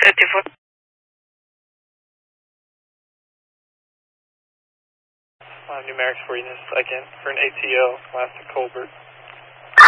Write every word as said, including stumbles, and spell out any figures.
two four. Uh, numerics for you in a second for an A T O, last to Colbert.